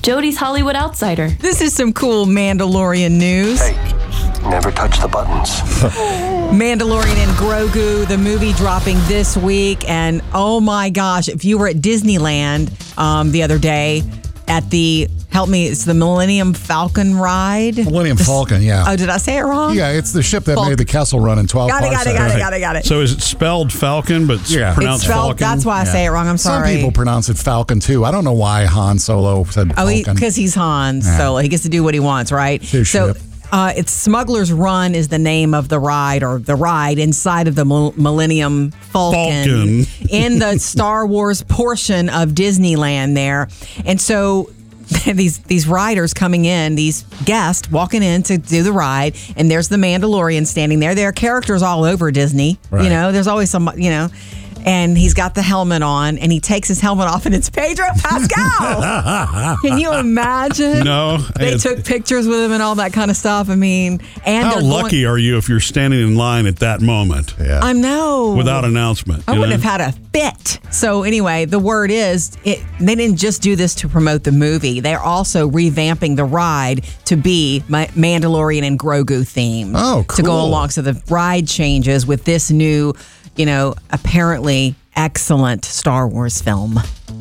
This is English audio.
Jody's Hollywood Outsider. This is some cool Mandalorian news. Hey, never touch the buttons. Mandalorian and Grogu, the movie dropping this week. And oh my gosh, if you were at Disneyland the other day at the, it's the Millennium Falcon ride. Millennium Falcon, yeah. Oh, did I say it wrong? Yeah, it's the ship that made the Kessel Run in 12 parsecs. Got it. So is it spelled Falcon, but pronounced Falcon? That's why I say it wrong. I'm sorry. Some people pronounce it Falcon, too. I don't know why Han Solo said Falcon. Because he's Han Solo. He gets to do what he wants, right? His ship. It's Smuggler's Run is the name of the ride, or the ride inside of the Millennium Falcon. In the Star Wars portion of Disneyland there. And so these riders coming in, these guests walking in to do the ride, and there's the Mandalorian standing there. There are characters all over Disney. Right. You know, there's always some, and he's got the helmet on, and he takes his helmet off, and it's Pedro Pascal. Can you imagine? No. They took pictures with him and all that kind of stuff. I mean, and how lucky are you if you're standing in line at that moment? Yeah. I know. Without announcement. I wouldn't have had a fit. So anyway, the word is, they didn't just do this to promote the movie. They're also revamping the ride to be Mandalorian and Grogu themed. Oh, cool. To go along. So the ride changes with this new, apparently excellent Star Wars film.